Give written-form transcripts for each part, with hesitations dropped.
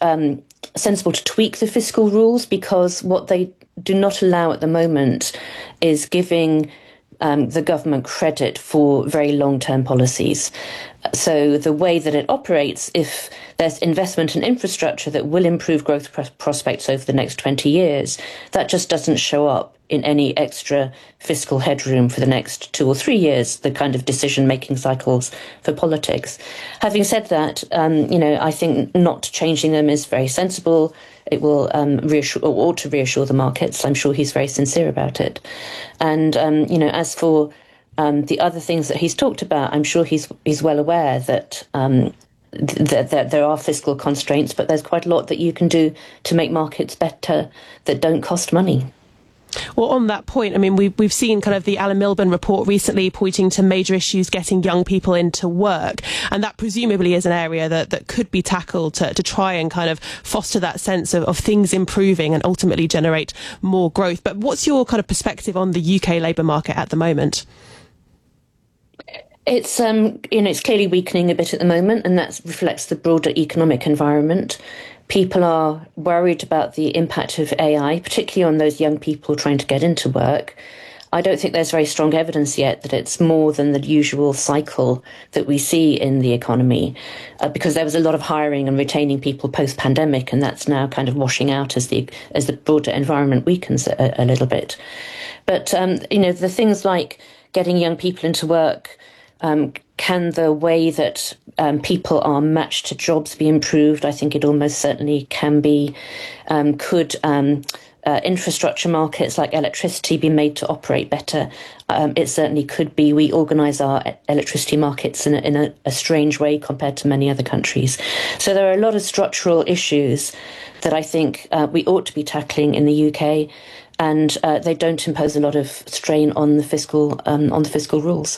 sensible to tweak the fiscal rules, because what they do not allow at the moment is giving the government credit for very long-term policies. So the way that it operates, if there's investment in infrastructure that will improve growth prospects over the next 20 years, that just doesn't show up in any extra fiscal headroom for the next 2 or 3 years, the kind of decision-making cycles for politics. Having said that, I think not changing them is very sensible. It will reassure, or ought to reassure the markets. I'm sure he's very sincere about it. And, as for the other things that he's talked about, I'm sure he's well aware that that there are fiscal constraints, but there's quite a lot that you can do to make markets better that don't cost money. Well, on that point, I mean, we've seen kind of the Alan Milburn report recently pointing to major issues getting young people into work. And that presumably is an area that could be tackled to try and kind of foster that sense of things improving and ultimately generate more growth. But what's your kind of perspective on the UK labour market at the moment? It's it's clearly weakening a bit at the moment, and that reflects the broader economic environment. People are worried about the impact of AI, particularly on those young people trying to get into work. I don't think there's very strong evidence yet that it's more than the usual cycle that we see in the economy, because there was a lot of hiring and retaining people post-pandemic, and that's now kind of washing out as the broader environment weakens a little bit. But the things like getting young people into work. Can the way that people are matched to jobs be improved? I think it almost certainly can be. Could infrastructure markets like electricity be made to operate better? It certainly could be. We organise our electricity markets in a strange way compared to many other countries. So there are a lot of structural issues that I think we ought to be tackling in the UK, and they don't impose a lot of strain on the fiscal rules.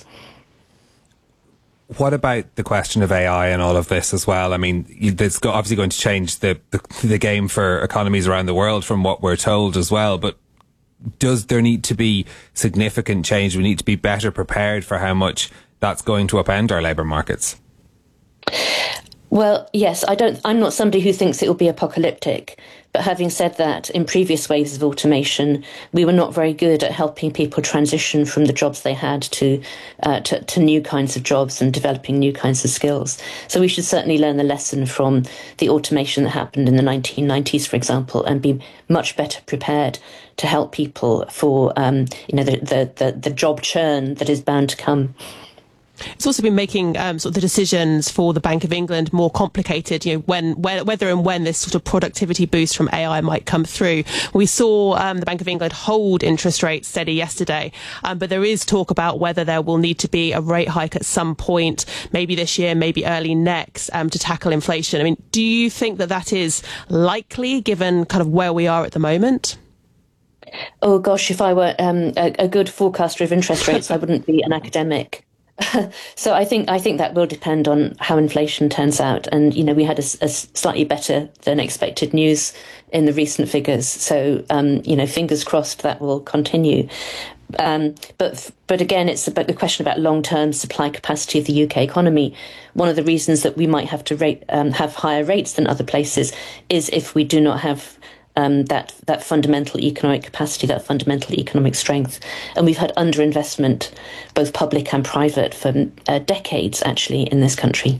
What about the question of AI and all of this as well? I mean, it's obviously going to change the game for economies around the world from what we're told as well. But does there need to be significant change? We need to be better prepared for how much that's going to upend our labour markets. Well, yes, I'm not somebody who thinks it will be apocalyptic. But having said that, in previous waves of automation, we were not very good at helping people transition from the jobs they had to new kinds of jobs and developing new kinds of skills. So we should certainly learn the lesson from the automation that happened in the 1990s, for example, and be much better prepared to help people for the job churn that is bound to come. It's also been making sort of the decisions for the Bank of England more complicated, whether and when this sort of productivity boost from AI might come through. We saw the Bank of England hold interest rates steady yesterday, but there is talk about whether there will need to be a rate hike at some point, maybe this year, maybe early next, to tackle inflation. I mean, do you think that is likely given kind of where we are at the moment? Oh, gosh, if I were a good forecaster of interest rates, I wouldn't be an academic. So I think that will depend on how inflation turns out. And, we had a slightly better than expected news in the recent figures. So, fingers crossed that will continue. But again, it's about the question about long-term supply capacity of the UK economy. One of the reasons that we might have to have higher rates than other places is if we do not have that fundamental economic capacity, that fundamental economic strength. And we've had underinvestment, both public and private, for decades, actually, in this country.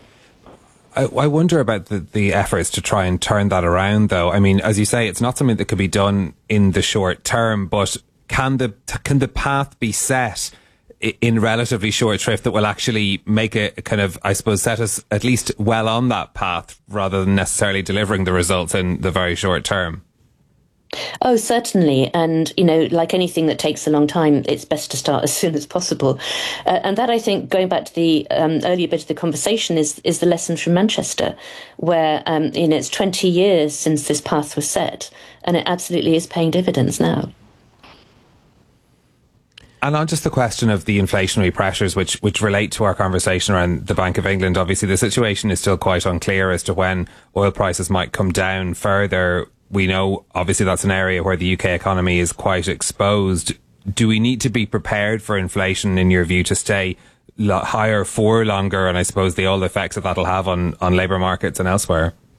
I wonder about the efforts to try and turn that around, though. I mean, as you say, it's not something that could be done in the short term, but can the path be set in relatively short shrift that will actually make it kind of, I suppose, set us at least well on that path rather than necessarily delivering the results in the very short term? Oh, certainly. And, like anything that takes a long time, it's best to start as soon as possible. And that, I think, going back to the earlier bit of the conversation, is the lesson from Manchester, where, it's 20 years since this path was set, and it absolutely is paying dividends now. And on just the question of the inflationary pressures which relate to our conversation around the Bank of England, obviously the situation is still quite unclear as to when oil prices might come down further. We know, obviously, that's an area where the UK economy is quite exposed. Do we need to be prepared for inflation, in your view, to stay higher for longer? And I suppose all the effects that that'll have on labour markets and elsewhere.